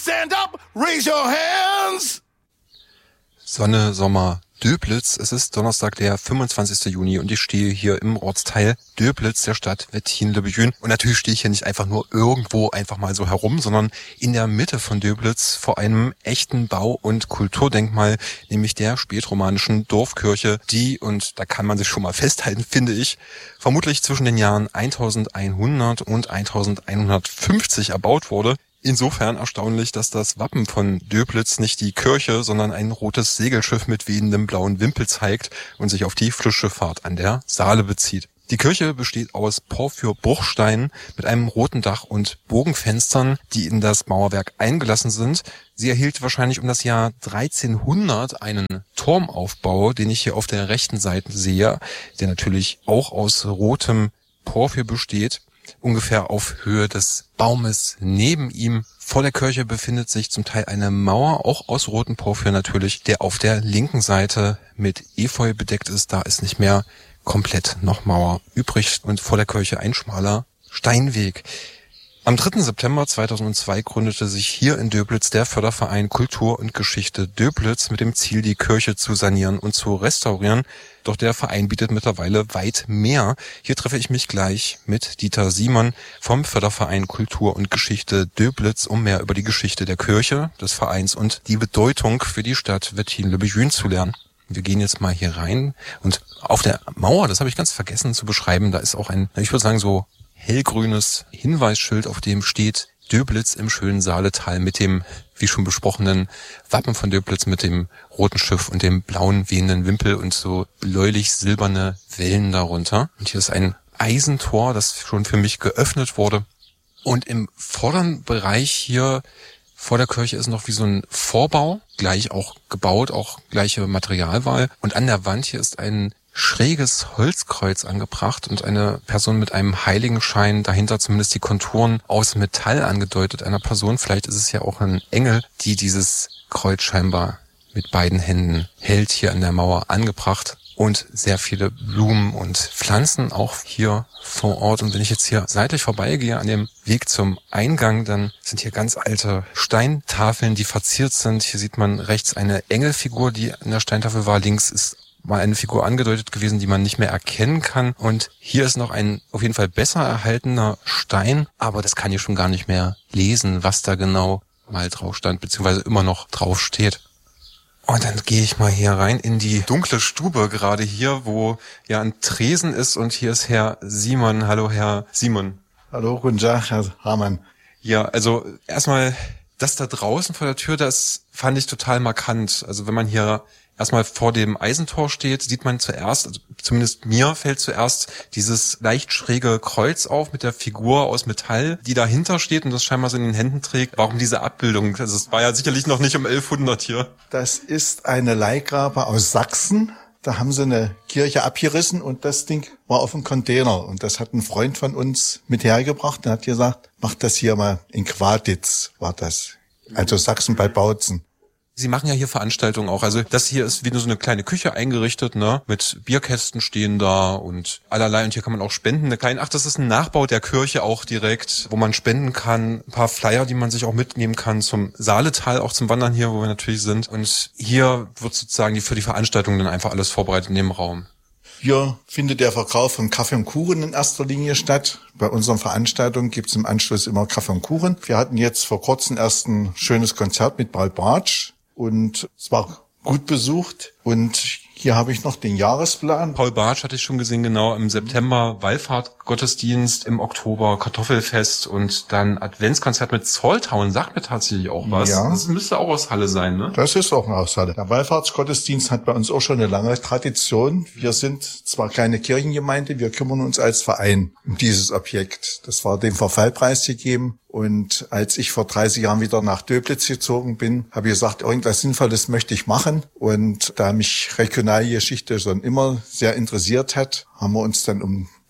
Stand up, raise your hands. Sonne, Sommer, Döblitz. Es ist Donnerstag, der 25. Juni und ich stehe hier im Ortsteil Döblitz der Stadt Wettin-le-Béguin. Und natürlich stehe ich hier nicht einfach nur irgendwo einfach mal so herum, sondern in der Mitte von Döblitz vor einem echten Bau- und Kulturdenkmal, nämlich der spätromanischen Dorfkirche, die, und da kann man sich schon mal festhalten, finde ich, vermutlich zwischen den Jahren 1100 und 1150 erbaut wurde. Insofern erstaunlich, dass das Wappen von Döblitz nicht die Kirche, sondern ein rotes Segelschiff mit wehendem blauen Wimpel zeigt und sich auf die Flussschifffahrt an der Saale bezieht. Die Kirche besteht aus Porphyrbruchsteinen mit einem roten Dach und Bogenfenstern, die in das Mauerwerk eingelassen sind. Sie erhielt wahrscheinlich um das Jahr 1300 einen Turmaufbau, den ich hier auf der rechten Seite sehe, der natürlich auch aus rotem Porphyr besteht. Ungefähr auf Höhe des Baumes neben ihm vor der Kirche befindet sich zum Teil eine Mauer, auch aus rotem Porphyr natürlich, der auf der linken Seite mit Efeu bedeckt ist. Da ist nicht mehr komplett noch Mauer übrig und vor der Kirche ein schmaler Steinweg. Am 3. September 2002 gründete sich hier in Döblitz der Förderverein Kultur und Geschichte Döblitz mit dem Ziel, die Kirche zu sanieren und zu restaurieren. Doch der Verein bietet mittlerweile weit mehr. Hier treffe ich mich gleich mit Dieter Simon vom Förderverein Kultur und Geschichte Döblitz, um mehr über die Geschichte der Kirche, des Vereins und die Bedeutung für die Stadt Wettin-le-Béguin zu lernen. Wir gehen jetzt mal hier rein und auf der Mauer, das habe ich ganz vergessen zu beschreiben, da ist auch ein, ich würde sagen so hellgrünes Hinweisschild, auf dem steht Döblitz im schönen Saaletal mit dem, wie schon besprochenen, Wappen von Döblitz mit dem roten Schiff und dem blauen wehenden Wimpel und so bläulich silberne Wellen darunter. Und hier ist ein Eisentor, das schon für mich geöffnet wurde. Und im vorderen Bereich hier vor der Kirche ist noch wie so ein Vorbau, gleich auch gebaut, auch gleiche Materialwahl. Und an der Wand hier ist ein schräges Holzkreuz angebracht und eine Person mit einem Heiligenschein, dahinter zumindest die Konturen aus Metall angedeutet einer Person. Vielleicht ist es ja auch ein Engel, die dieses Kreuz scheinbar mit beiden Händen hält, hier an der Mauer angebracht. Und sehr viele Blumen und Pflanzen auch hier vor Ort. Und wenn ich jetzt hier seitlich vorbeigehe an dem Weg zum Eingang, dann sind hier ganz alte Steintafeln, die verziert sind. Hier sieht man rechts eine Engelfigur, die an der Steintafel war. Links ist mal eine Figur angedeutet gewesen, die man nicht mehr erkennen kann. Und hier ist noch ein auf jeden Fall besser erhaltener Stein, aber das kann ich schon gar nicht mehr lesen, was da genau mal drauf stand, beziehungsweise immer noch drauf steht. Und dann gehe ich mal hier rein in die dunkle Stube, gerade hier, wo ja ein Tresen ist. Und hier ist Herr Simon. Hallo, Herr Simon. Hallo, guten Tag, Herr Hamann. Ja, also erstmal das da draußen vor der Tür, das fand ich total markant. Also wenn man hier erstmal vor dem Eisentor steht, sieht man zuerst, also zumindest mir fällt zuerst dieses leicht schräge Kreuz auf mit der Figur aus Metall, die dahinter steht und das scheinbar so in den Händen trägt. Warum diese Abbildung? Also es war ja sicherlich noch nicht um 1100 hier. Das ist eine Leihgabe aus Sachsen. Da haben sie eine Kirche abgerissen und das Ding war auf dem Container. Und das hat ein Freund von uns mit hergebracht und hat gesagt, macht das hier mal in Quaditz, war das. Also Sachsen bei Bautzen. Sie machen ja hier Veranstaltungen auch. Also das hier ist wie nur so eine kleine Küche eingerichtet, ne? Mit Bierkästen stehen da und allerlei. Und hier kann man auch spenden. Das ist ein Nachbau der Kirche auch direkt, wo man spenden kann. Ein paar Flyer, die man sich auch mitnehmen kann zum Saaletal, auch zum Wandern hier, wo wir natürlich sind. Und hier wird sozusagen für die Veranstaltung dann einfach alles vorbereitet in dem Raum. Hier findet der Verkauf von Kaffee und Kuchen in erster Linie statt. Bei unseren Veranstaltungen gibt es im Anschluss immer Kaffee und Kuchen. Wir hatten jetzt vor kurzem erst ein schönes Konzert mit Paul Bartsch. Und es war gut besucht. Und hier habe ich noch den Jahresplan. Paul Bartsch hatte ich schon gesehen, genau, im September Wallfahrtgottesdienst, im Oktober Kartoffelfest und dann Adventskonzert mit Zolltown. Sagt mir tatsächlich auch was. Ja. Das müsste auch aus Halle sein, ne? Das ist auch aus Halle. Der Wallfahrtsgottesdienst hat bei uns auch schon eine lange Tradition. Wir sind zwar keine Kirchengemeinde, wir kümmern uns als Verein um dieses Objekt. Das war dem Verfallpreis gegeben. Und als ich vor 30 Jahren wieder nach Döblitz gezogen bin, habe ich gesagt, irgendwas Sinnvolles möchte ich machen. Und da mich Regionalgeschichte schon immer sehr interessiert hat, haben wir uns dann um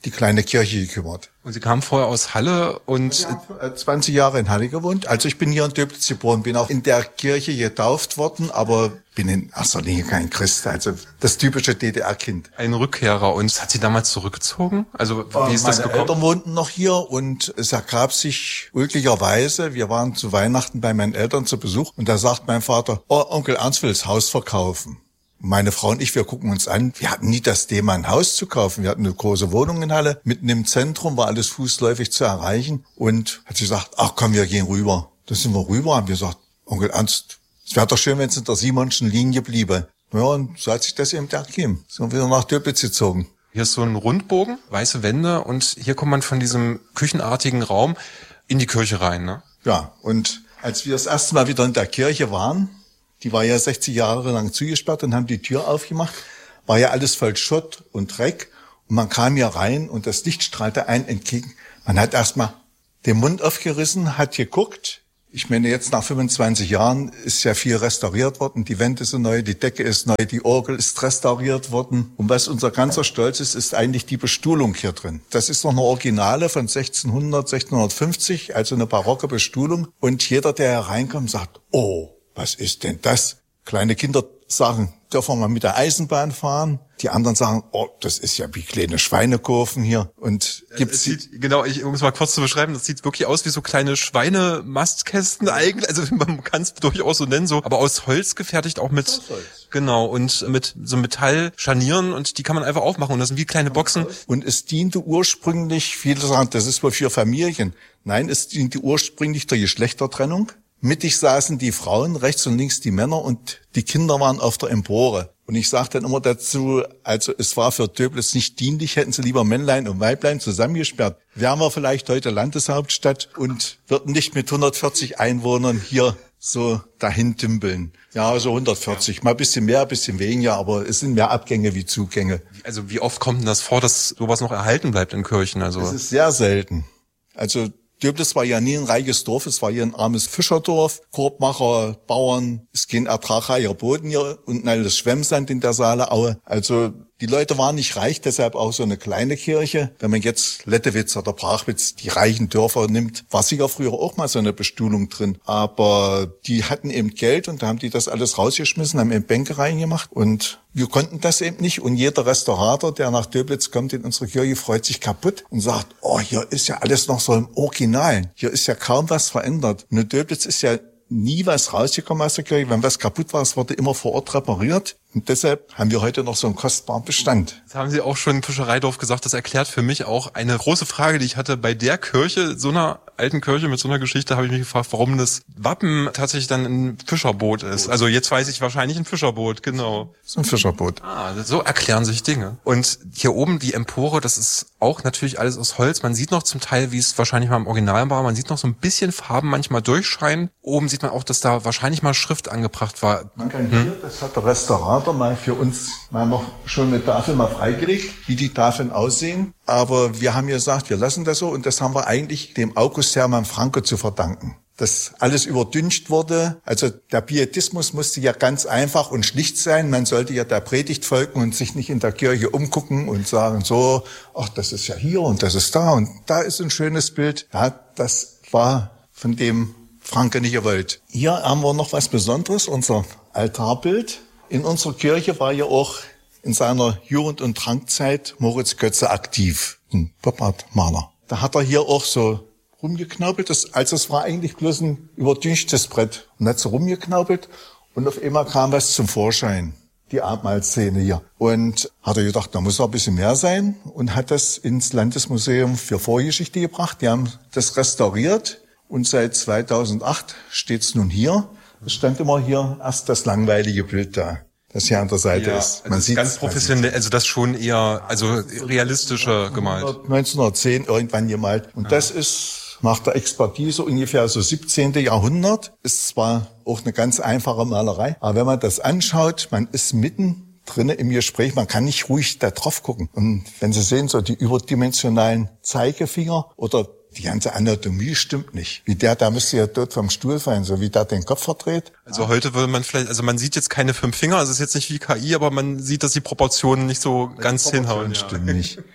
die kleine Kirche gekümmert. Und Sie kamen vorher aus Halle und... Ich habe 20 Jahre in Halle gewohnt. Also ich bin hier in Döblitz geboren, bin auch in der Kirche getauft worden, aber bin in erster Linie kein Christ, also das typische DDR-Kind. Ein Rückkehrer. Und hat Sie damals zurückgezogen? Also wie ist das Meine gekommen? Eltern wohnten noch hier und es ergab sich glücklicherweise, wir waren zu Weihnachten bei meinen Eltern zu Besuch und da sagt mein Vater, oh, Onkel Ernst will das Haus verkaufen. Meine Frau und ich, wir gucken uns an. Wir hatten nie das Thema, ein Haus zu kaufen. Wir hatten eine große Wohnung in Halle, mitten im Zentrum, war alles fußläufig zu erreichen. Und hat sie gesagt, ach komm, wir gehen rüber. Da sind wir rüber, haben wir gesagt, Onkel Ernst, es wäre doch schön, wenn es in der Simonschen Linie bliebe. Ja, und so hat sich das eben ergeben. Sind wir wieder nach Döblitz gezogen. Hier ist so ein Rundbogen, weiße Wände und hier kommt man von diesem küchenartigen Raum in die Kirche rein, ne? Ja, und als wir das erste Mal wieder in der Kirche waren, die war ja 60 Jahre lang zugesperrt und haben die Tür aufgemacht, war ja alles voll Schutt und Dreck und man kam hier rein und das Licht strahlte einem entgegen. Man hat erstmal den Mund aufgerissen, hat geguckt. Ich meine, jetzt nach 25 Jahren ist ja viel restauriert worden. Die Wände sind neu, die Decke ist neu, die Orgel ist restauriert worden. Und was unser ganzer Stolz ist, ist eigentlich die Bestuhlung hier drin. Das ist noch eine Originale von 1600, 1650, also eine barocke Bestuhlung. Und jeder, der hereinkommt, sagt, oh, was ist denn das? Kleine Kinder sagen, dürfen wir mal mit der Eisenbahn fahren? Die anderen sagen, oh, das ist ja wie kleine Schweinekurven hier. Und gibt's genau, um es mal kurz zu beschreiben, das sieht wirklich aus wie so kleine Schweinemaskästen eigentlich. Also man kann es durchaus so nennen, so, aber aus Holz gefertigt, auch mit, genau, und mit so Metallscharnieren und die kann man einfach aufmachen und das sind wie kleine Boxen. Und es diente ursprünglich, viele sagen, das ist wohl für Familien. Nein, es diente ursprünglich der Geschlechtertrennung. Mittig saßen die Frauen, rechts und links die Männer und die Kinder waren auf der Empore. Und ich sage dann immer dazu, also es war für Döblitz nicht dienlich, hätten sie lieber Männlein und Weiblein zusammengesperrt. Wären wir vielleicht heute Landeshauptstadt und würden nicht mit 140 Einwohnern hier so dahin dümpeln. Ja, so 140, mal ein bisschen mehr, ein bisschen weniger, aber es sind mehr Abgänge wie Zugänge. Also wie oft kommt denn das vor, dass sowas noch erhalten bleibt in Kirchen? Also es ist sehr selten. Also Döblitz war ja nie ein reiches Dorf, es war hier ein armes Fischerdorf, Korbmacher, Bauern, es ging ertragreicher Boden hier und alles Schwemmsand in der Saaleaue. Also die Leute waren nicht reich, deshalb auch so eine kleine Kirche. Wenn man jetzt Lettewitz oder Brachwitz, die reichen Dörfer nimmt, war sicher früher auch mal so eine Bestuhlung drin. Aber die hatten eben Geld und da haben die das alles rausgeschmissen, haben eben Bänke reingemacht und wir konnten das eben nicht. Und jeder Restaurator, der nach Döblitz kommt in unsere Kirche, freut sich kaputt und sagt, oh, hier ist ja alles noch so im Original. Hier ist ja kaum was verändert. Und in Döblitz ist ja nie was rausgekommen aus der Kirche. Wenn was kaputt war, es wurde immer vor Ort repariert. Und deshalb haben wir heute noch so einen kostbaren Bestand. Das haben Sie auch schon im Fischereidorf gesagt. Das erklärt für mich auch eine große Frage, die ich hatte bei der Kirche, so einer alten Kirche mit so einer Geschichte, habe ich mich gefragt, warum das Wappen tatsächlich dann ein Fischerboot ist. Also jetzt weiß ich wahrscheinlich ein Fischerboot, genau. So ein Fischerboot. So erklären sich Dinge. Und hier oben die Empore, das ist auch natürlich alles aus Holz. Man sieht noch zum Teil, wie es wahrscheinlich mal im Original war, man sieht noch so ein bisschen Farben manchmal durchscheinen. Oben sieht man auch, dass da wahrscheinlich mal Schrift angebracht war. Man kann hier, das hat der Restaurator mal für uns mal noch schon eine Tafel mal freigelegt, wie die Tafeln aussehen. Aber wir haben gesagt, wir lassen das so und das haben wir eigentlich dem August Hermann Franke zu verdanken. Dass alles überdüncht wurde. Also der Pietismus musste ja ganz einfach und schlicht sein. Man sollte ja der Predigt folgen und sich nicht in der Kirche umgucken und sagen so, ach, das ist ja hier und das ist da ist ein schönes Bild. Ja, das war von dem Franke nicht gewollt. Hier haben wir noch was Besonderes, unser Altarbild. In unserer Kirche war ja auch in seiner Jugend- und Trankzeit Moritz Götze aktiv, ein Pop-Art-Maler. Da hat er hier auch so rumgeknaubelt, es war eigentlich bloß ein überdünchtes Brett. Und hat so rumgeknaubelt und auf einmal kam was zum Vorschein, die Abendmahlszene hier. Und hat er gedacht, da muss noch ein bisschen mehr sein und hat das ins Landesmuseum für Vorgeschichte gebracht. Die haben das restauriert und seit 2008 steht's nun hier. Es stand immer hier erst das langweilige Bild da, das hier an der Seite ist. Man sieht ganz professionell, also das schon eher, also realistischer gemalt. 1910 irgendwann gemalt. Und das ist nach der Expertise ungefähr so 17. Jahrhundert. Ist zwar auch eine ganz einfache Malerei, aber wenn man das anschaut, man ist mitten drinne im Gespräch, man kann nicht ruhig da drauf gucken. Und wenn Sie sehen, so die überdimensionalen Zeigefinger oder die ganze Anatomie stimmt nicht. Wie da müsste ja dort vom Stuhl fallen, so wie der den Kopf verdreht. Also heute würde man vielleicht, also man sieht jetzt keine 5 Finger, also es ist jetzt nicht wie KI, aber man sieht, dass die Proportionen nicht so ganz hinhauen. Stimmt nicht.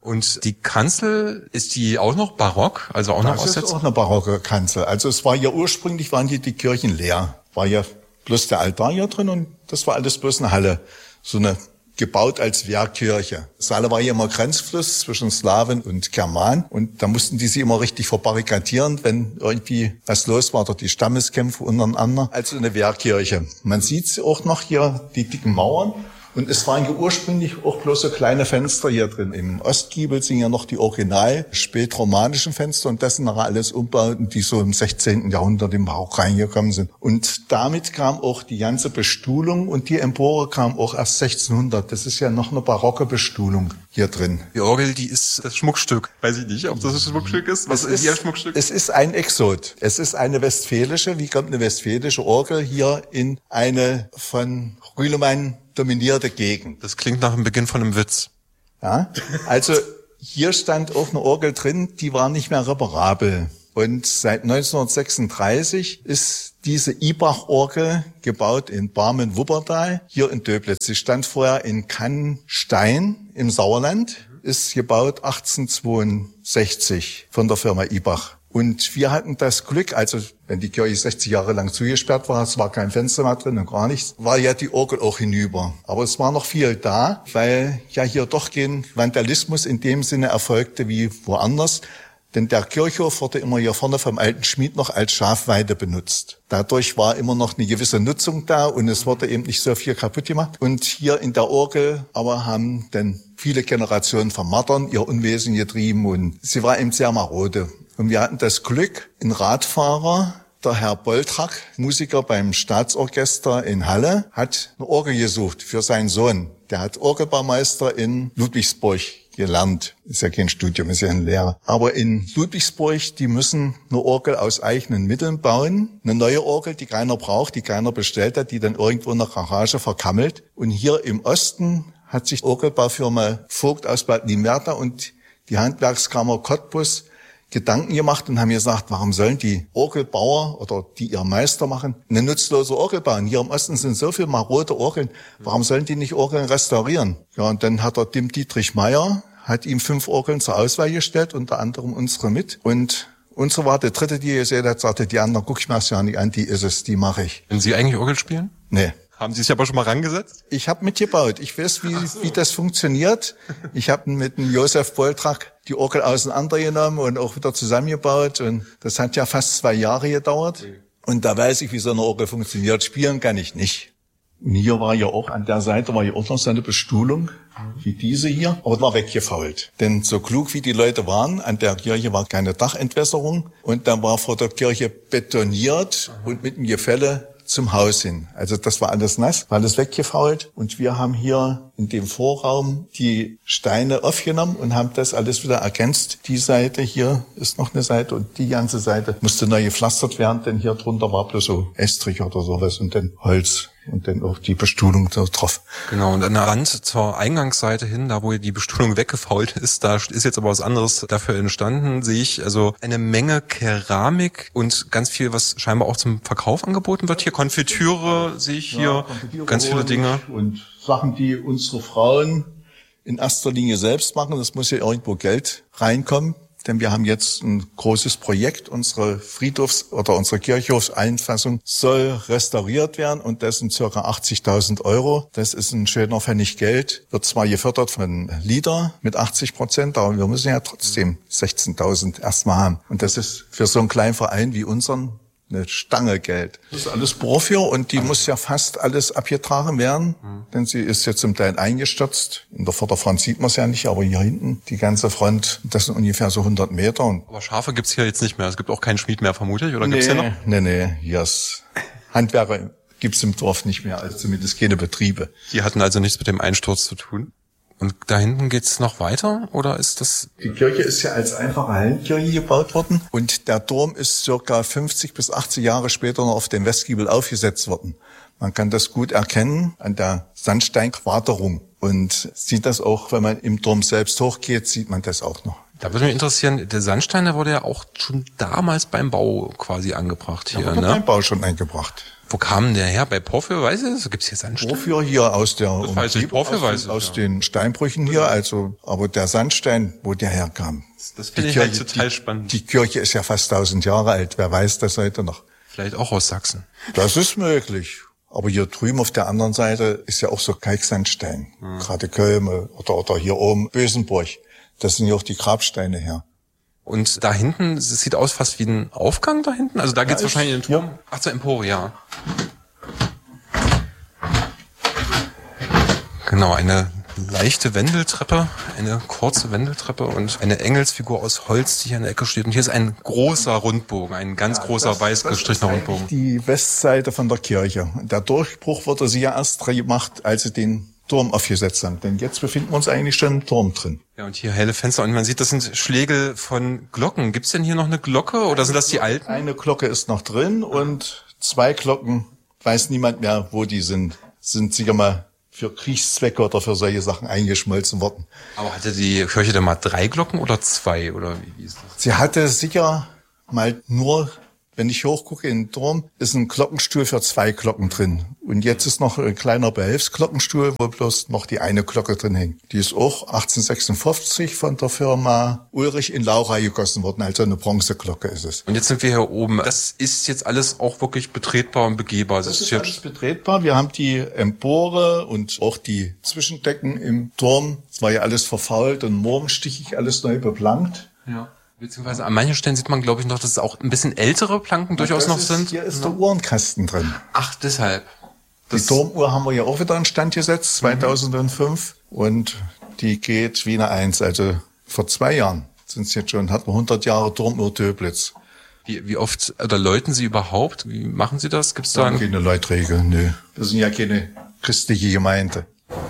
Und die Kanzel, ist die auch noch barock? Also auch noch aus der Das ist auch eine barocke Kanzel. Also es war ja ursprünglich, waren die Kirchen leer. War ja bloß der Altar hier drin und das war alles bloß eine Halle. So eine gebaut als Wehrkirche. Saale war ja immer Grenzfluss zwischen Slawen und Germanen und da mussten die sich immer richtig verbarrikadieren, wenn irgendwie was los war, oder die Stammeskämpfe untereinander. Also eine Wehrkirche. Man sieht auch noch hier die dicken Mauern. Und es waren ja ursprünglich auch bloß so kleine Fenster hier drin. Im Ostgiebel sind ja noch die original spätromanischen Fenster und das sind nachher alles Umbauten, die so im 16. Jahrhundert im Barock reingekommen sind. Und damit kam auch die ganze Bestuhlung und die Empore kam auch erst 1600. Das ist ja noch eine barocke Bestuhlung hier drin. Die Orgel, die ist das Schmuckstück. Weiß ich nicht, ob das ein Schmuckstück ist. Was ist Ihr Schmuckstück? Es ist ein Exot. Es ist eine westfälische. Wie kommt eine westfälische Orgel hier in eine von Rühlemann dominierte Gegend? Das klingt nach dem Beginn von einem Witz. Ja, also hier stand auch eine Orgel drin, die war nicht mehr reparabel. Und seit 1936 ist diese Ibach-Orgel gebaut in Barmen-Wuppertal, hier in Döblitz. Sie stand vorher in Cannstein im Sauerland, ist gebaut 1862 von der Firma Ibach. Und wir hatten das Glück, also wenn die Kirche 60 Jahre lang zugesperrt war, es war kein Fenster mehr drin und gar nichts, war ja die Orgel auch hinüber. Aber es war noch viel da, weil ja hier doch kein Vandalismus in dem Sinne erfolgte wie woanders. Denn der Kirchhof wurde immer hier vorne vom alten Schmied noch als Schafweide benutzt. Dadurch war immer noch eine gewisse Nutzung da und es wurde eben nicht so viel kaputt gemacht. Und hier in der Orgel aber haben dann viele Generationen von Martern ihr Unwesen getrieben und sie war eben sehr marode. Und wir hatten das Glück, ein Radfahrer, der Herr Boltrack, Musiker beim Staatsorchester in Halle, hat eine Orgel gesucht für seinen Sohn. Der hat Orgelbaumeister in Ludwigsburg gelernt. Ist ja kein Studium, ist ja eine Lehre. Aber in Ludwigsburg, die müssen eine Orgel aus eigenen Mitteln bauen. Eine neue Orgel, die keiner braucht, die keiner bestellt hat, die dann irgendwo in der Garage verkammelt. Und hier im Osten hat sich Orgelbaufirma Vogt aus Bad Limwerda und die Handwerkskammer Cottbus Gedanken gemacht und haben gesagt, warum sollen die Orgelbauer oder die ihr Meister machen, eine nutzlose Orgel bauen? Hier im Osten sind so viele marode Orgeln. Warum sollen die nicht Orgeln restaurieren? Ja, und dann hat der Dietrich Meyer, hat ihm 5 Orgeln zur Auswahl gestellt, unter anderem unsere mit. Und unsere war der dritte, die er gesehen hat, sagte, die anderen guck ich mir das ja nicht an, die ist es, die mache ich. Wenn Sie eigentlich Orgel spielen? Nee. Haben Sie sich aber schon mal rangesetzt? Ich habe mitgebaut. Ich weiß, wie das funktioniert. Ich habe mit dem Josef Boltrack die Orgel auseinandergenommen und auch wieder zusammengebaut. Und das hat ja fast 2 Jahre gedauert. Und da weiß ich, wie so eine Orgel funktioniert. Spielen kann ich nicht. Und hier war ja auch, an der Seite war ja auch noch so eine Bestuhlung, wie diese hier. Aber war weggefault. Denn so klug wie die Leute waren, an der Kirche war keine Dachentwässerung. Und dann war vor der Kirche betoniert und mit dem Gefälle zum Haus hin. Also das war alles nass, war alles weggefault. Und wir haben hier in dem Vorraum die Steine aufgenommen und haben das alles wieder ergänzt. Die Seite hier ist noch eine Seite und die ganze Seite musste neu gepflastert werden, denn hier drunter war bloß so Estrich oder sowas und dann Holz. Und dann auch die Bestuhlung da drauf. Genau, und an der Wand zur Eingangsseite hin, da wo die Bestuhlung weggefault ist, da ist jetzt aber was anderes dafür entstanden, sehe ich also eine Menge Keramik und ganz viel, was scheinbar auch zum Verkauf angeboten wird. Hier Konfitüre sehe ich hier, ganz viele Dinge. Und Sachen, die unsere Frauen in erster Linie selbst machen. Das muss ja irgendwo Geld reinkommen. Denn wir haben jetzt ein großes Projekt. Unsere Friedhofs- oder unsere Kirchhofseinfassung soll restauriert werden und das sind ca. 80.000 €. Das ist ein schöner Pfennig Geld. Wird zwar gefördert von LIDA mit 80%, aber wir müssen ja trotzdem 16.000 erstmal haben. Und das ist für so einen kleinen Verein wie unseren eine Stange Geld. Das ist alles Porphyr und die muss ja fast alles abgetragen werden, denn sie ist jetzt zum Teil eingestürzt. In der Vorderfront sieht man es ja nicht, aber hier hinten, die ganze Front, das sind ungefähr so 100 Meter. Aber Schafe gibt's hier jetzt nicht mehr. Es gibt auch keinen Schmied mehr, vermute ich, oder gibt's hier noch? Nee, hier ist Handwerker gibt's im Dorf nicht mehr, also zumindest keine Betriebe. Die hatten also nichts mit dem Einsturz zu tun. Und da hinten geht's noch weiter, oder ist das? Die Kirche ist ja als einfache Hallenkirche gebaut worden und der Turm ist circa 50 bis 80 Jahre später noch auf dem Westgiebel aufgesetzt worden. Man kann das gut erkennen an der Sandsteinquaderung und sieht das auch, wenn man im Turm selbst hochgeht, sieht man das auch noch. Da würde mich interessieren, der Sandstein, der wurde ja auch schon damals beim Bau quasi angebracht hier, ne? Beim Bau schon eingebracht. Wo kam der her? Bei Porphyr, weiß ich das? Gibt's hier Sandstein? Porphyr hier aus der Das weiß ich, Porphyr weiß ich, aus den Steinbrüchen hier, also, aber der Sandstein, wo der herkam. Das finde ich halt total spannend. Die Kirche ist ja fast 1000 Jahre alt. Wer weiß das heute noch? Vielleicht auch aus Sachsen. Das ist möglich. Aber hier drüben auf der anderen Seite ist ja auch so Kalksandstein. Gerade Kölme oder hier oben Bösenburg. Das sind ja auch die Grabsteine her. Und da hinten, es sieht aus fast wie ein Aufgang da hinten. Also da geht's wahrscheinlich in den Turm. Ja. Ach, zur Empore, ja. Genau, eine leichte Wendeltreppe, eine kurze Wendeltreppe und eine Engelsfigur aus Holz, die hier in der Ecke steht. Und hier ist ein großer Rundbogen, ein ganz großer weiß gestrichener Rundbogen. Die Westseite von der Kirche. Der Durchbruch wurde sie ja erst gemacht, als sie den Turm aufgesetzt haben. Denn jetzt befinden wir uns eigentlich schon im Turm drin. Ja, und hier helle Fenster. Und man sieht, das sind Schläge von Glocken. Gibt's denn hier noch eine Glocke oder sind das die alten? Eine Glocke ist noch drin und 2 Glocken, weiß niemand mehr, wo die sind. Sind sicher mal für Kriegszwecke oder für solche Sachen eingeschmolzen worden. Aber hatte die Kirche denn mal 3 Glocken oder 2? Oder wie ist das? Sie hatte sicher mal nur, wenn ich hochgucke in den Turm, ist ein Glockenstuhl für 2 Glocken drin. Und jetzt ist noch ein kleiner Behelfsglockenstuhl, wo bloß noch die eine Glocke drin hängt. Die ist auch 1856 von der Firma Ulrich in Laura gegossen worden, also eine Bronzeglocke ist es. Und jetzt sind wir hier oben. Das ist jetzt alles auch wirklich betretbar und begehbar. Das ist alles betretbar. Wir haben die Empore und auch die Zwischendecken im Turm. Es war ja alles verfault und morgenstichig, alles neu beplankt. Ja. Beziehungsweise an manchen Stellen sieht man, glaube ich, noch, dass es auch ein bisschen ältere Planken durchaus noch sind. Hier ist der Uhrenkasten drin. Ach, deshalb. Die Turmuhr haben wir ja auch wieder in Stand gesetzt, 2005. Und die geht wie eine 1. Also vor 2 Jahren sind es jetzt schon, hatten wir 100 Jahre Turmuhr Döblitz. Wie oft, oder läuten Sie überhaupt? Wie machen Sie das? Gibt's da keine Leutregel, nö. Wir sind ja keine christliche Gemeinde.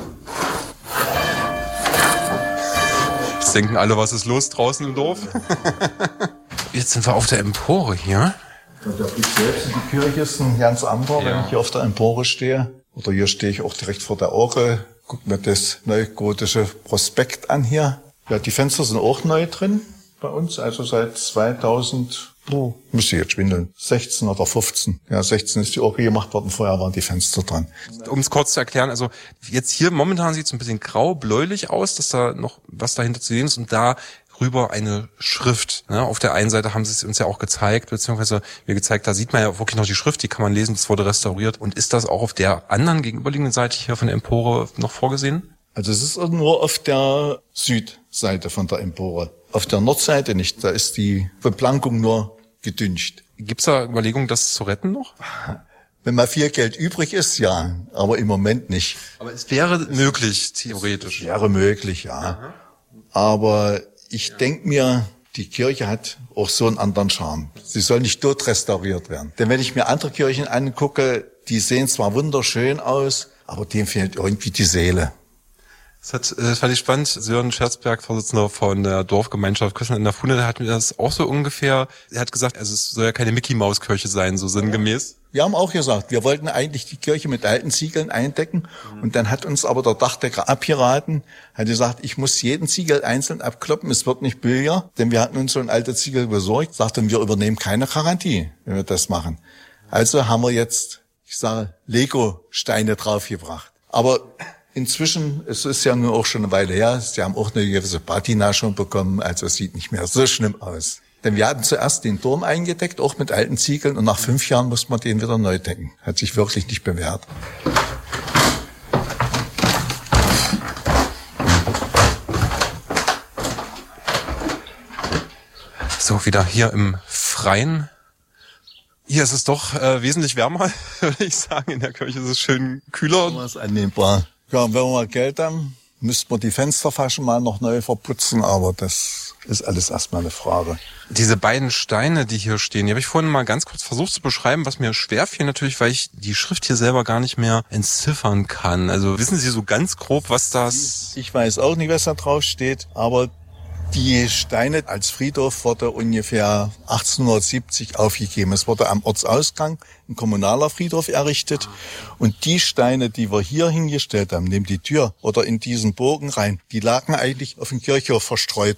Jetzt denken alle, was ist los draußen im Dorf? Jetzt sind wir auf der Empore hier. Der Blick selbst in die Kirche ist ein ganz anderer, wenn ich hier auf der Empore stehe. Oder hier stehe ich auch direkt vor der Orgel. Guck mir das neugotische Prospekt an hier. Ja, die Fenster sind auch neu drin bei uns, also seit 2000, müsste jetzt schwindeln, 16 oder 15. Ja, 16 ist die Orgel gemacht worden, vorher waren die Fenster dran. Um es kurz zu erklären, also jetzt hier momentan sieht es ein bisschen grau-bläulich aus, dass da noch was dahinter zu sehen ist und da rüber eine Schrift. Ne? Auf der einen Seite haben sie es uns ja auch gezeigt, beziehungsweise mir gezeigt, da sieht man ja wirklich noch die Schrift, die kann man lesen, das wurde restauriert. Und ist das auch auf der anderen gegenüberliegenden Seite hier von der Empore noch vorgesehen? Also es ist nur auf der Südseite von der Empore. Auf der Nordseite nicht, da ist die Beplankung nur gedüncht. Gibt's da Überlegungen, das zu retten noch? Wenn mal viel Geld übrig ist, ja, aber im Moment nicht. Aber es wäre möglich, theoretisch. Es wäre möglich, ja. Aha. Aber ich denke mir, die Kirche hat auch so einen anderen Charme. Sie soll nicht tot restauriert werden. Denn wenn ich mir andere Kirchen angucke, die sehen zwar wunderschön aus, aber denen fehlt irgendwie die Seele. Das fand ich spannend. Sören Scherzberg, Vorsitzender von der Dorfgemeinschaft Küssen in der Fuhne, der hat mir das auch so ungefähr, er hat gesagt, also es soll ja keine Mickey-Maus-Kirche sein, so sinngemäß. Wir haben auch gesagt, wir wollten eigentlich die Kirche mit alten Ziegeln eindecken und dann hat uns aber der Dachdecker abgeraten, hat gesagt, ich muss jeden Ziegel einzeln abkloppen, es wird nicht billiger, denn wir hatten uns so ein alter Ziegel besorgt, sagten, wir übernehmen keine Garantie, wenn wir das machen. Also haben wir jetzt, ich sage, Lego-Steine draufgebracht. Aber inzwischen, es ist ja nur auch schon eine Weile her, sie haben auch eine gewisse Patina schon bekommen, also es sieht nicht mehr so schlimm aus. Denn wir hatten zuerst den Turm eingedeckt, auch mit alten Ziegeln, und nach 5 Jahren musste man den wieder neu decken. Hat sich wirklich nicht bewährt. So, wieder hier im Freien. Hier ist es doch wesentlich wärmer, würde ich sagen. In der Kirche ist es schön kühler. Das ist annehmbar. Ja, und wenn wir mal Geld haben, müssten wir die Fensterfaschen mal noch neu verputzen, aber das ist alles erstmal eine Frage. Diese beiden Steine, die hier stehen, die habe ich vorhin mal ganz kurz versucht zu beschreiben, was mir schwer fiel natürlich, weil ich die Schrift hier selber gar nicht mehr entziffern kann. Also wissen Sie so ganz grob, was das... Ich weiß auch nicht, was da drauf steht, aber die Steine als Friedhof wurde ungefähr 1870 aufgegeben. Es wurde am Ortsausgang ein kommunaler Friedhof errichtet. Und die Steine, die wir hier hingestellt haben, neben die Tür oder in diesen Bogen rein, die lagen eigentlich auf dem Kirchhof verstreut rum.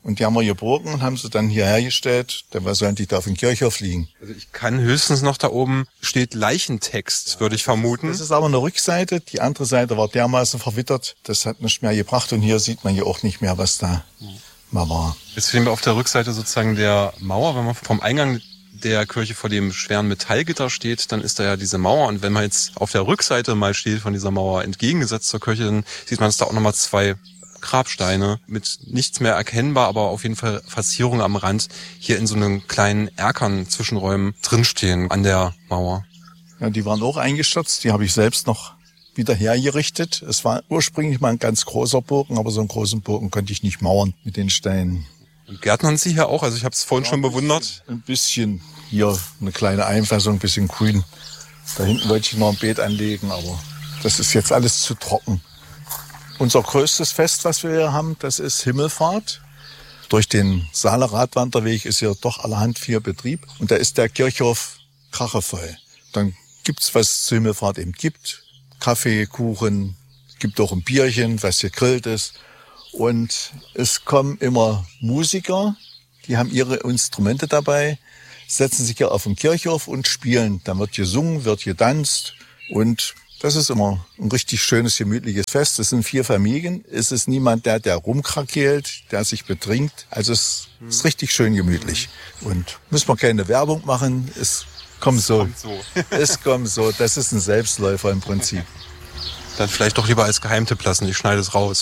Und die haben wir gebogen und haben sie dann hierher gestellt. Dann sollen die da auf dem Kirchhof liegen. Also ich kann höchstens noch da oben steht Leichentext, würde ich vermuten. Das ist aber eine Rückseite. Die andere Seite war dermaßen verwittert. Das hat nicht mehr gebracht. Und hier sieht man ja auch nicht mehr, was da mal war. Jetzt stehen wir auf der Rückseite sozusagen der Mauer. Wenn man vom Eingang der Kirche vor dem schweren Metallgitter steht, dann ist da ja diese Mauer. Und wenn man jetzt auf der Rückseite mal steht von dieser Mauer entgegengesetzt zur Kirche, dann sieht man, dass da auch nochmal 2 Grabsteine mit nichts mehr erkennbar, aber auf jeden Fall Verzierungen am Rand hier in so einem kleinen Erkern Zwischenräumen drinstehen an der Mauer. Ja, die waren auch eingestürzt. Die habe ich selbst noch wieder hergerichtet. Es war ursprünglich mal ein ganz großer Bogen, aber so einen großen Bogen konnte ich nicht mauern mit den Steinen. Und gärtnern Sie hier auch? Also ich habe es vorhin schon bewundert. Ein bisschen hier eine kleine Einfassung, ein bisschen grün. Da hinten wollte ich noch ein Beet anlegen, aber das ist jetzt alles zu trocken. Unser größtes Fest, was wir hier haben, das ist Himmelfahrt. Durch den Saaler Radwanderweg ist hier doch allerhand viel Betrieb. Und da ist der Kirchhof krachevoll. Dann gibt's, was es zur Himmelfahrt eben gibt. Kaffee, Kuchen, gibt auch ein Bierchen, was gegrillt ist. Und es kommen immer Musiker, die haben ihre Instrumente dabei, setzen sich hier auf den Kirchhof und spielen. Dann wird gesungen, wird getanzt und das ist immer ein richtig schönes, gemütliches Fest. Es sind 4 Familien. Es ist niemand, der rumkrakeelt, der sich betrinkt. Also es ist richtig schön gemütlich. Und müssen wir keine Werbung machen. Es kommt so. Es kommt so. Das ist ein Selbstläufer im Prinzip. Dann vielleicht doch lieber als Geheimtipp lassen. Ich schneide es raus.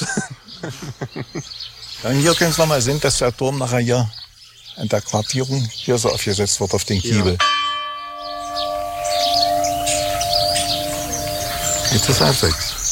Dann hier können Sie noch mal sehen, dass der Turm nachher hier an der Quartierung hier so aufgesetzt wird auf den Kiebel. Ja. Jetzt ist 6:30.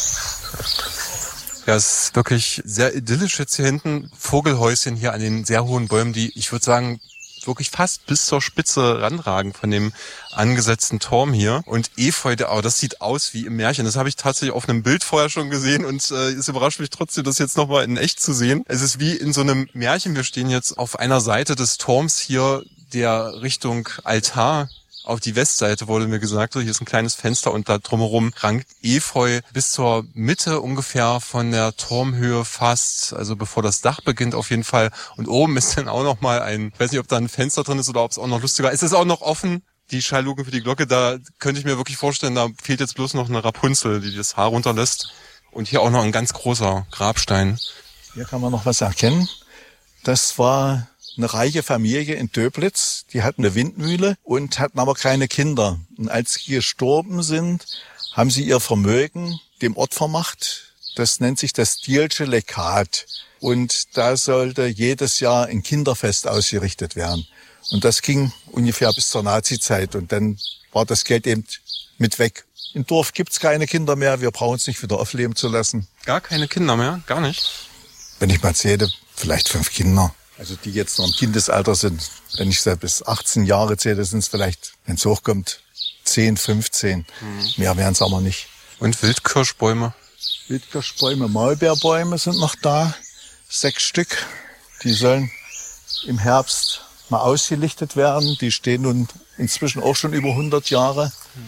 Ja, es ist wirklich sehr idyllisch jetzt hier hinten. Vogelhäuschen hier an den sehr hohen Bäumen, die, ich würde sagen, wirklich fast bis zur Spitze ranragen von dem angesetzten Turm hier. Und Efeu, oh, das sieht aus wie im Märchen. Das habe ich tatsächlich auf einem Bild vorher schon gesehen und es überrascht mich trotzdem, das jetzt nochmal in echt zu sehen. Es ist wie in so einem Märchen. Wir stehen jetzt auf einer Seite des Turms hier, der Richtung Altar auf die Westseite, wurde mir gesagt, hier ist ein kleines Fenster und da drumherum rankt Efeu bis zur Mitte ungefähr von der Turmhöhe fast, also bevor das Dach beginnt auf jeden Fall. Und oben ist dann auch noch mal ich weiß nicht, ob da ein Fenster drin ist oder ob es auch noch lustiger ist. Es ist auch noch offen, die Schallluke für die Glocke, da könnte ich mir wirklich vorstellen, da fehlt jetzt bloß noch eine Rapunzel, die das Haar runterlässt. Und hier auch noch ein ganz großer Grabstein. Hier kann man noch was erkennen. Das war eine reiche Familie in Döblitz, die hatten eine Windmühle und hatten aber keine Kinder. Und als sie gestorben sind, haben sie ihr Vermögen dem Ort vermacht. Das nennt sich das Dielsche Legat. Und da sollte jedes Jahr ein Kinderfest ausgerichtet werden. Und das ging ungefähr bis zur Nazizeit. Und dann war das Geld eben mit weg. Im Dorf gibt's keine Kinder mehr. Wir brauchen es nicht wieder aufleben zu lassen. Gar keine Kinder mehr? Gar nicht? Wenn ich mal zähle, vielleicht 5 Kinder. Also die jetzt noch im Kindesalter sind. Wenn ich so bis 18 Jahre zähle, sind es vielleicht, wenn es hochkommt, 10, 15. Mehr wären es aber nicht. Und Wildkirschbäume? Wildkirschbäume, Maulbeerbäume sind noch da. 6 Stück. Die sollen im Herbst mal ausgelichtet werden. Die stehen nun inzwischen auch schon über 100 Jahre.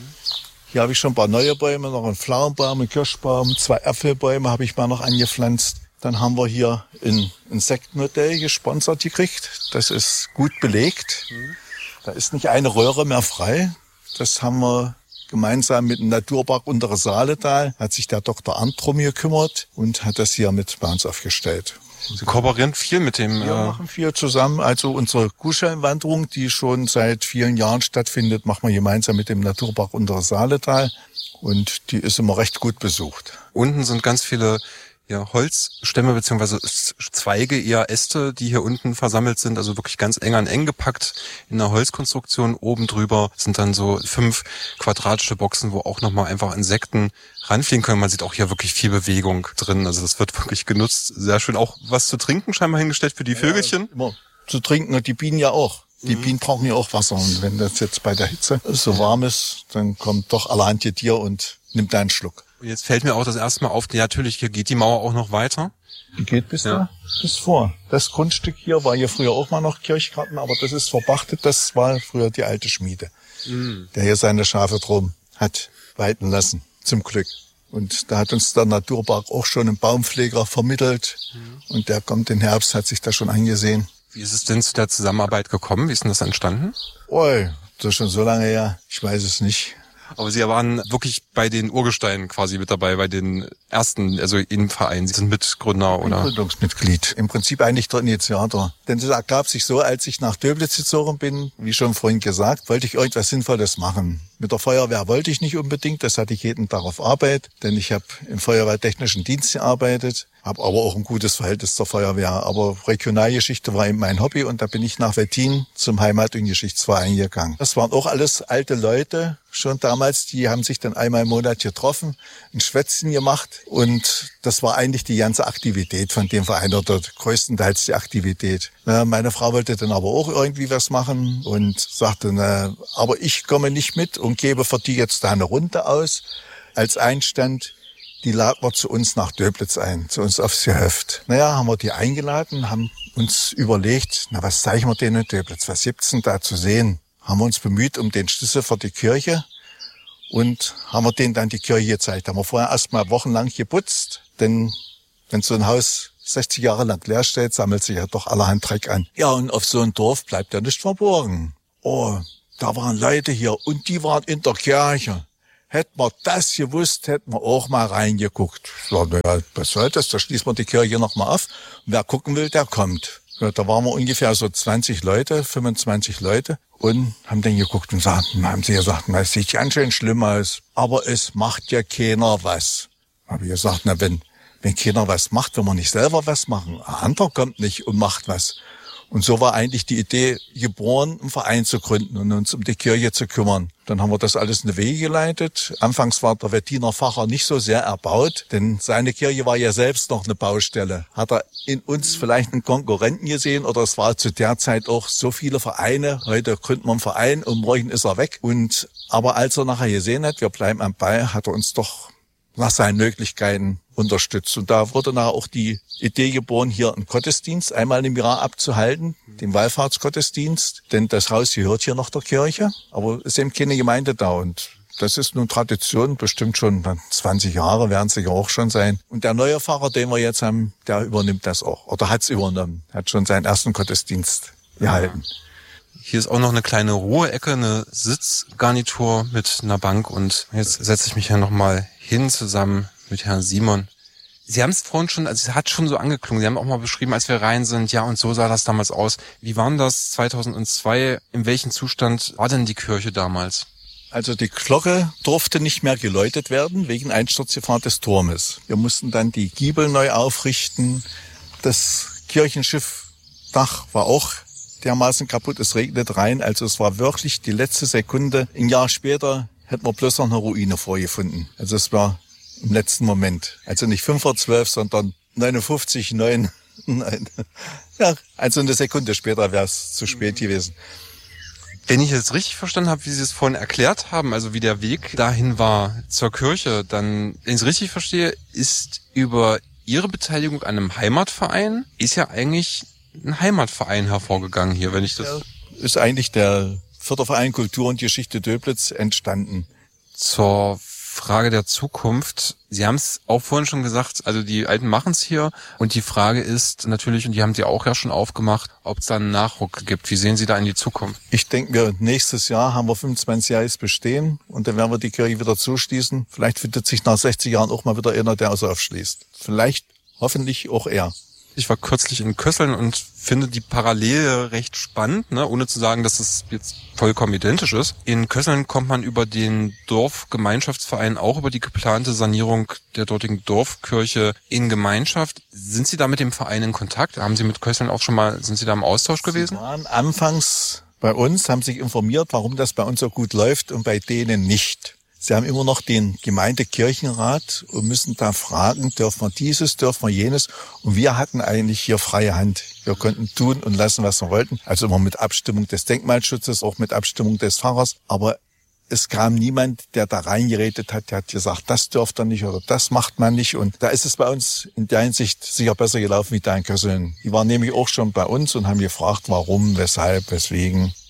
Hier habe ich schon ein paar neue Bäume, noch einen Pflaumenbaum, einen Kirschbaum, 2 Apfelbäume habe ich mal noch angepflanzt. Dann haben wir hier ein Insektenhotel gesponsert gekriegt. Das ist gut belegt. Da ist nicht eine Röhre mehr frei. Das haben wir gemeinsam mit dem Naturpark Untere Saaletal. Hat sich der Dr. Arndt drum gekümmert und hat das hier mit bei uns aufgestellt. Sie kooperieren viel mit dem... Wir machen viel zusammen. Also unsere Kuhschellenwanderung, die schon seit vielen Jahren stattfindet, machen wir gemeinsam mit dem Naturpark Untere Saaletal. Und die ist immer recht gut besucht. Unten sind ganz viele Holzstämme bzw. Zweige, eher Äste, die hier unten versammelt sind, also wirklich ganz eng an eng gepackt in einer Holzkonstruktion. Oben drüber sind dann so 5 quadratische Boxen, wo auch nochmal einfach Insekten ranfliegen können. Man sieht auch hier wirklich viel Bewegung drin, also das wird wirklich genutzt. Sehr schön. Auch was zu trinken scheinbar hingestellt für die Vögelchen. Ja, immer zu trinken und die Bienen ja auch. Die Bienen brauchen ja auch Wasser und wenn das jetzt bei der Hitze so warm ist, dann kommt doch allerhand Tier und nimmt da einen Schluck. Und jetzt fällt mir auch das erste Mal auf, natürlich, hier geht die Mauer auch noch weiter. Die geht bis vor. Das Grundstück hier war hier früher auch mal noch Kirchgarten, aber das ist verpachtet. Das war früher die alte Schmiede, der hier seine Schafe drum hat weiden lassen, zum Glück. Und da hat uns der Naturpark auch schon einen Baumpfleger vermittelt. Und der kommt im Herbst, hat sich das schon angesehen. Wie ist es denn zu der Zusammenarbeit gekommen? Wie ist denn das entstanden? Oi, das ist schon so lange her, ich weiß es nicht. Aber Sie waren wirklich bei den Urgesteinen quasi mit dabei, bei den ersten, also im Verein. Sie sind Mitgründer, oder? Gründungsmitglied. Im Prinzip eigentlich der Initiator. Denn das ergab sich so, als ich nach Döblitz gezogen bin, wie schon vorhin gesagt, wollte ich irgendwas Sinnvolles machen. Mit der Feuerwehr wollte ich nicht unbedingt, das hatte ich jeden Tag auf Arbeit, denn ich habe im Feuerwehrtechnischen Dienst gearbeitet, habe aber auch ein gutes Verhältnis zur Feuerwehr. Aber Regionalgeschichte war eben mein Hobby und da bin ich nach Wettin zum Heimat- und Geschichtsverein gegangen. Das waren auch alles alte Leute, schon damals, die haben sich dann einmal im Monat getroffen, ein Schwätzchen gemacht und das war eigentlich die ganze Aktivität von dem Verein oder größtenteils die Aktivität. Meine Frau wollte dann aber auch irgendwie was machen und sagte, aber ich komme nicht mit und gebe für die jetzt da eine Runde aus. Als Einstand, die laden wir zu uns nach Döblitz ein, zu uns aufs Gehöft. Haben wir die eingeladen, haben uns überlegt, was zeigen wir denen in Döblitz, was gibt's denn da zu sehen? Haben wir uns bemüht um den Schlüssel für die Kirche und haben wir denen dann die Kirche gezeigt. Haben wir vorher erstmal wochenlang geputzt, denn wenn so ein Haus 60 Jahre lang leer steht, sammelt sich ja doch allerhand Dreck an. Ja, und auf so ein Dorf bleibt ja nicht verborgen. Oh, da waren Leute hier und die waren in der Kirche. Hätten wir das gewusst, hätten wir auch mal reingeguckt. Ich sag, was soll das? Da schließen wir die Kirche noch mal auf. Und wer gucken will, der kommt. Ja, da waren wir ungefähr so 20 Leute, 25 Leute und haben dann geguckt und haben sie gesagt, das sieht ganz schön schlimm aus, aber es macht ja keiner was. Habe ich gesagt, wenn keiner was macht, wenn wir nicht selber was machen, ein anderer kommt nicht und macht was. Und so war eigentlich die Idee geboren, einen Verein zu gründen und uns um die Kirche zu kümmern. Dann haben wir das alles in die Wege geleitet. Anfangs war der Wettiner Pfarrer nicht so sehr erbaut, denn seine Kirche war ja selbst noch eine Baustelle. Hat er in uns vielleicht einen Konkurrenten gesehen oder es war zu der Zeit auch so viele Vereine. Heute gründen wir einen Verein und morgen ist er weg. Aber als er nachher gesehen hat, wir bleiben am Ball, hat er uns doch nach seinen Möglichkeiten unterstützt. Und da wurde nachher auch die Idee geboren, hier einen Gottesdienst einmal im Jahr abzuhalten, den Wallfahrtsgottesdienst. Denn das Haus gehört hier noch der Kirche, aber es ist eben keine Gemeinde da. Und das ist nun Tradition, bestimmt schon 20 Jahre werden es ja auch schon sein. Und der neue Pfarrer, den wir jetzt haben, der übernimmt das auch. Oder hat es übernommen, hat schon seinen ersten Gottesdienst gehalten. Hier ist auch noch eine kleine Ruheecke, eine Sitzgarnitur mit einer Bank und jetzt setze ich mich ja nochmal hin zusammen mit Herrn Simon. Sie haben es vorhin schon, also es hat schon so angeklungen, Sie haben auch mal beschrieben, als wir rein sind, ja und so sah das damals aus. Wie war denn das 2002? In welchem Zustand war denn die Kirche damals? Also die Glocke durfte nicht mehr geläutet werden wegen Einsturzgefahr des Turmes. Wir mussten dann die Giebel neu aufrichten. Das Kirchenschiffdach war auch dermaßen kaputt, es regnet rein. Also es war wirklich die letzte Sekunde. Ein Jahr später hätten wir bloß noch eine Ruine vorgefunden. Also es war im letzten Moment. Also nicht 5:12, sondern 59:9. Ja, also eine Sekunde später wäre es zu spät gewesen. Wenn ich es richtig verstanden habe, wie Sie es vorhin erklärt haben, also wie der Weg dahin war zur Kirche, dann, wenn ich es richtig verstehe, ist über Ihre Beteiligung an einem Heimatverein, ist ja eigentlich ein Heimatverein hervorgegangen hier, wenn ich das... Ja, ist eigentlich der Förderverein Kultur und Geschichte Döblitz entstanden. Zur Frage der Zukunft. Sie haben es auch vorhin schon gesagt, also die Alten machen es hier und die Frage ist natürlich, und die haben Sie auch ja schon aufgemacht, ob es da einen Nachruck gibt. Wie sehen Sie da in die Zukunft? Ich denke, nächstes Jahr haben wir 25 Jahre bestehen und dann werden wir die Kirche wieder zuschließen. Vielleicht findet sich nach 60 Jahren auch mal wieder einer, der also aufschließt. Vielleicht, hoffentlich auch er. Ich war kürzlich in Kösseln und finde die Parallele recht spannend, ne? Ohne zu sagen, dass es jetzt vollkommen identisch ist. In Kösseln kommt man über den Dorfgemeinschaftsverein auch über die geplante Sanierung der dortigen Dorfkirche in Gemeinschaft. Sind Sie da mit dem Verein in Kontakt? Haben Sie mit Kösseln auch schon mal, sind Sie da im Austausch gewesen? Sie waren anfangs bei uns, haben sich informiert, warum das bei uns so gut läuft und bei denen nicht. Sie haben immer noch den Gemeindekirchenrat und müssen da fragen, dürfen wir dieses, dürfen wir jenes. Und wir hatten eigentlich hier freie Hand. Wir konnten tun und lassen, was wir wollten. Also immer mit Abstimmung des Denkmalschutzes, auch mit Abstimmung des Pfarrers. Aber es kam niemand, der da reingeredet hat, der hat gesagt, das dürft ihr nicht oder das macht man nicht. Und da ist es bei uns in der Hinsicht sicher besser gelaufen wie da in Kösseln. Die waren nämlich auch schon bei uns und haben gefragt, warum, weshalb, weswegen.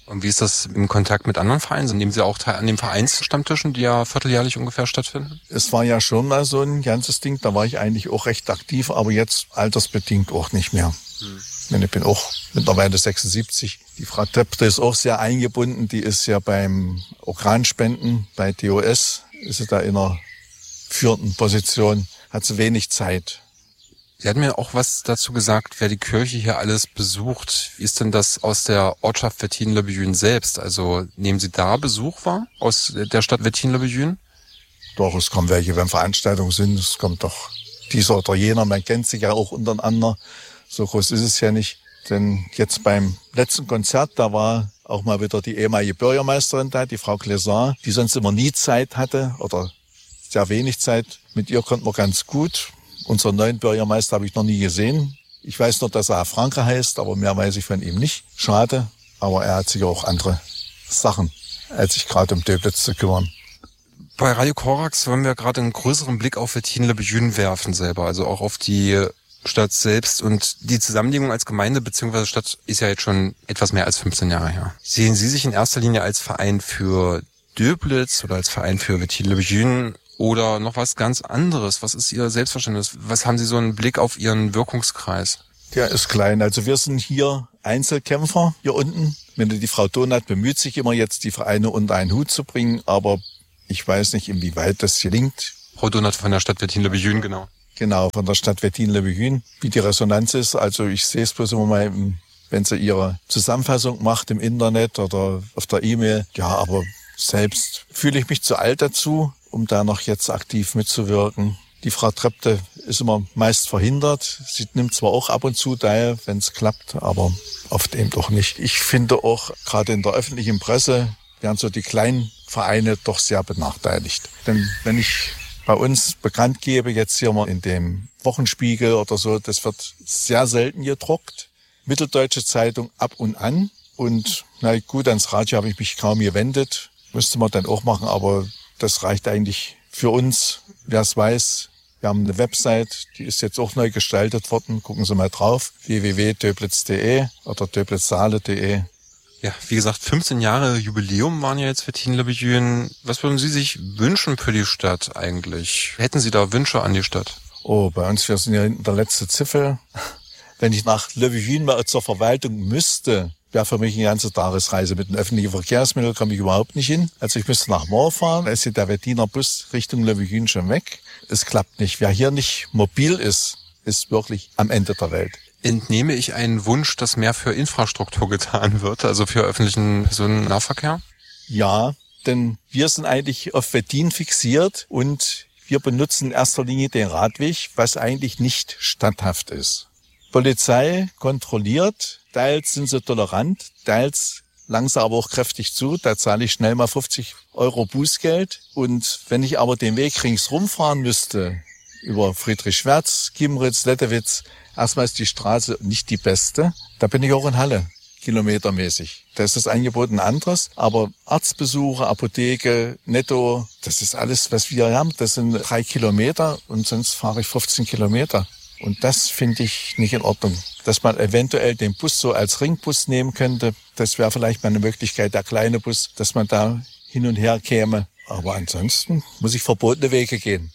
Und wie ist das im Kontakt mit anderen Vereinen? Nehmen Sie auch teil an den Vereinsstammtischen, die ja vierteljährlich ungefähr stattfinden? Es war ja schon mal so ein ganzes Ding, da war ich eigentlich auch recht aktiv, aber jetzt altersbedingt auch nicht mehr. Ich bin auch mittlerweile 76. Die Frau Töpfte ist auch sehr eingebunden, die ist ja beim Organspenden, bei DOS, ist sie da in einer führenden Position, hat sie wenig Zeit. Sie hatten mir auch was dazu gesagt, wer die Kirche hier alles besucht. Wie ist denn das aus der Ortschaft Wettin-le-Bethune selbst? Also nehmen Sie da Besuch wahr aus der Stadt Wettin-le-Bethune? Doch, es kommen welche, wenn Veranstaltungen sind. Es kommt doch dieser oder jener. Man kennt sich ja auch untereinander. So groß ist es ja nicht. Denn jetzt beim letzten Konzert, da war auch mal wieder die ehemalige Bürgermeisterin da, die Frau Clesar, die sonst immer nie Zeit hatte oder sehr wenig Zeit. Mit ihr konnten wir ganz gut. Unseren neuen Bürgermeister habe ich noch nie gesehen. Ich weiß nur, dass er Franke heißt, aber mehr weiß ich von ihm nicht. Schade, aber er hat sich auch andere Sachen, als sich gerade um Döblitz zu kümmern. Bei Radio Korax wollen wir gerade einen größeren Blick auf Wettin-le-Bethune werfen selber, also auch auf die Stadt selbst. Und die Zusammenlegung als Gemeinde bzw. Stadt ist ja jetzt schon etwas mehr als 15 Jahre her. Sehen Sie sich in erster Linie als Verein für Döblitz oder als Verein für Wettin-le-Bethune oder noch was ganz anderes? Was ist Ihr Selbstverständnis? Was haben Sie so einen Blick auf Ihren Wirkungskreis? Der ist klein. Also wir sind hier Einzelkämpfer hier unten. Die Frau Donat bemüht sich immer jetzt, die Vereine unter einen Hut zu bringen, aber ich weiß nicht, inwieweit das gelingt. Frau Donat von der Stadt Wettin-le-Bethune, genau. Genau, von der Stadt Wettin-le-Bethune. Wie die Resonanz ist, also ich sehe es bloß immer mal, wenn sie ihre Zusammenfassung macht im Internet oder auf der E-Mail. Ja, aber selbst fühle ich mich zu alt dazu, um da noch jetzt aktiv mitzuwirken. Die Frau Trepte ist immer meist verhindert. Sie nimmt zwar auch ab und zu teil, wenn es klappt, aber oft eben doch nicht. Ich finde auch, gerade in der öffentlichen Presse werden so die kleinen Vereine doch sehr benachteiligt. Denn wenn ich bei uns bekannt gebe, jetzt hier mal in dem Wochenspiegel oder so, das wird sehr selten gedruckt. Mitteldeutsche Zeitung ab und an. Und na gut, ans Radio habe ich mich kaum gewendet. Müsste man dann auch machen, aber das reicht eigentlich für uns. Wer es weiß, wir haben eine Website, die ist jetzt auch neu gestaltet worden. Gucken Sie mal drauf, www.döblitz.de oder döblitzsaale.de. Ja, wie gesagt, 15 Jahre Jubiläum waren ja jetzt für Wettin-le-Bethune. Was würden Sie sich wünschen für die Stadt eigentlich? Hätten Sie da Wünsche an die Stadt? Oh, bei uns, wir sind ja hinten der letzte Zipfel. Wenn ich nach Le Bethune mal zur Verwaltung müsste, wäre für mich eine ganze Tagesreise. Mit den öffentlichen Verkehrsmitteln komme ich überhaupt nicht hin. Also ich müsste nach Moor fahren, da ist der Wettiner Bus Richtung Le Bethune schon weg. Es klappt nicht. Wer hier nicht mobil ist, ist wirklich am Ende der Welt. Entnehme ich einen Wunsch, dass mehr für Infrastruktur getan wird, also für öffentlichen Personennahverkehr? Ja, denn wir sind eigentlich auf Wettin fixiert und wir benutzen in erster Linie den Radweg, was eigentlich nicht standhaft ist. Polizei kontrolliert, teils sind sie tolerant, teils langen sie aber auch kräftig zu. Da zahle ich schnell mal 50 € Bußgeld. Und wenn ich aber den Weg ringsrum fahren müsste, über Friedrich-Schwertz, Giemritz, Lettewitz, erstmal ist die Straße nicht die beste. Da bin ich auch in Halle, kilometermäßig. Da ist das Angebot ein anderes, aber Arztbesuche, Apotheke, Netto, das ist alles, was wir haben. Das sind 3 Kilometer und sonst fahre ich 15 Kilometer. Und das finde ich nicht in Ordnung. Dass man eventuell den Bus so als Ringbus nehmen könnte, das wäre vielleicht mal eine Möglichkeit, der kleine Bus, dass man da hin und her käme. Aber ansonsten muss ich verbotene Wege gehen.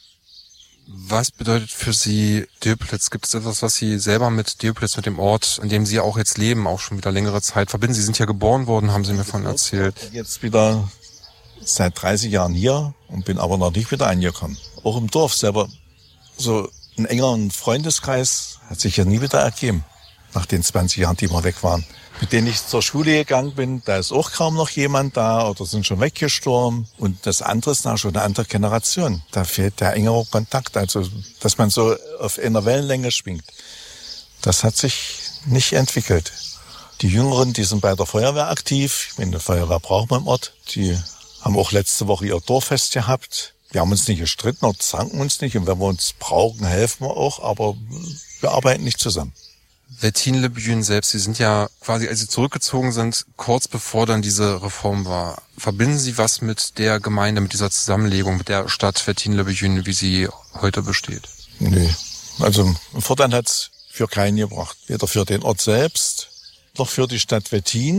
Was bedeutet für Sie Döblitz? Gibt es etwas, was Sie selber mit Döblitz, mit dem Ort, in dem Sie auch jetzt leben, auch schon wieder längere Zeit verbinden? Sie sind ja geboren worden, haben Sie mir vorhin erzählt. Jetzt wieder seit 30 Jahren hier und bin aber noch nicht wieder angekommen. Auch im Dorf selber. So ein engeren Freundeskreis hat sich ja nie wieder ergeben, nach den 20 Jahren, die wir weg waren. Mit denen ich zur Schule gegangen bin, da ist auch kaum noch jemand da oder sind schon weggestorben. Und das andere ist schon eine andere Generation. Da fehlt der engere Kontakt, also dass man so auf einer Wellenlänge schwingt. Das hat sich nicht entwickelt. Die Jüngeren, die sind bei der Feuerwehr aktiv. Ich meine, die Feuerwehr braucht man im Ort. Die haben auch letzte Woche ihr Dorffest gehabt. Wir haben uns nicht gestritten oder zanken uns nicht. Und wenn wir uns brauchen, helfen wir auch. Aber wir arbeiten nicht zusammen. Wettin-le-Bethune selbst, Sie sind ja quasi, als Sie zurückgezogen sind, kurz bevor dann diese Reform war. Verbinden Sie was mit der Gemeinde, mit dieser Zusammenlegung, mit der Stadt Wettin-le-Bethune, wie sie heute besteht? Nee, also einen Vorteil hat's für keinen gebracht. Weder für den Ort selbst, noch für die Stadt Wettin.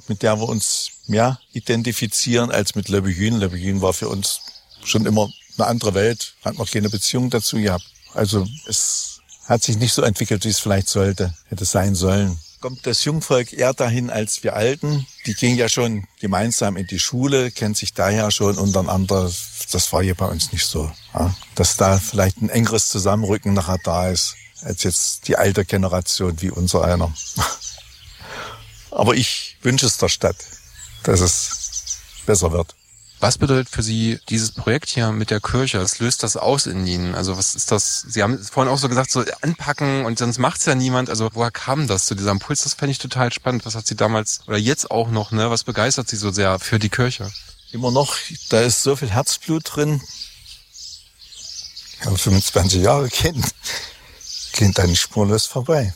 mit der wir uns mehr identifizieren als mit Le Bethune. Le Bethune war für uns schon immer eine andere Welt, hat noch keine Beziehung dazu gehabt. Also es hat sich nicht so entwickelt, wie es vielleicht hätte sein sollen. Kommt das Jungvolk eher dahin als wir Alten. Die gehen ja schon gemeinsam in die Schule, kennen sich daher schon untereinander. Das war hier bei uns nicht so. Ja? Dass da vielleicht ein engeres Zusammenrücken nachher da ist, als jetzt die alte Generation wie unser einer. Aber ich wünsche es der Stadt, dass es besser wird. Was bedeutet für Sie dieses Projekt hier mit der Kirche? Was löst das aus in Ihnen? Also was ist das? Sie haben vorhin auch so gesagt, so anpacken und sonst macht's ja niemand. Also woher kam das zu dieser Impuls? Das fände ich total spannend. Was hat Sie damals oder jetzt auch noch, ne? Was begeistert Sie so sehr für die Kirche? Immer noch, da ist so viel Herzblut drin. Ich habe 25 Jahre Kind. Geht da nicht spurlos vorbei.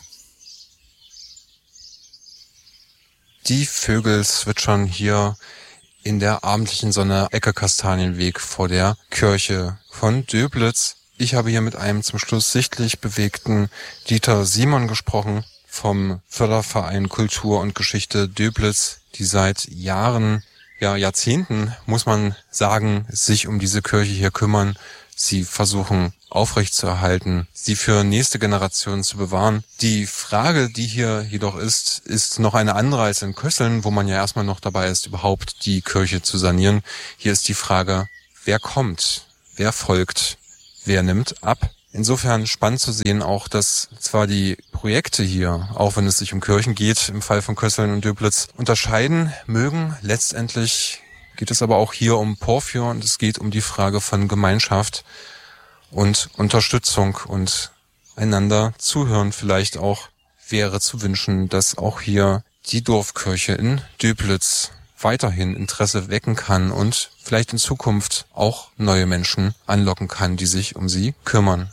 Die Vögel zwitschern hier in der abendlichen Sonne, Ecke Kastanienweg vor der Kirche von Döblitz. Ich habe hier mit einem zum Schluss sichtlich bewegten Dieter Simon gesprochen vom Förderverein Kultur und Geschichte Döblitz, die seit Jahren, ja Jahrzehnten, muss man sagen, sich um diese Kirche hier kümmern. Sie versuchen aufrechtzuerhalten, sie für nächste Generationen zu bewahren. Die Frage, die hier jedoch ist noch eine andere als in Kösseln, wo man ja erstmal noch dabei ist, überhaupt die Kirche zu sanieren. Hier ist die Frage, wer kommt, wer folgt, wer nimmt ab? Insofern spannend zu sehen auch, dass zwar die Projekte hier, auch wenn es sich um Kirchen geht, im Fall von Kösseln und Döblitz, unterscheiden mögen. Letztendlich geht es aber auch hier um Porphyr und es geht um die Frage von Gemeinschaft und Unterstützung und einander zuhören. Vielleicht auch wäre zu wünschen, dass auch hier die Dorfkirche in Döblitz weiterhin Interesse wecken kann und vielleicht in Zukunft auch neue Menschen anlocken kann, die sich um sie kümmern.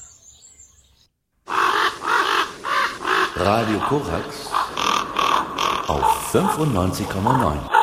Radio Korax auf 95,9.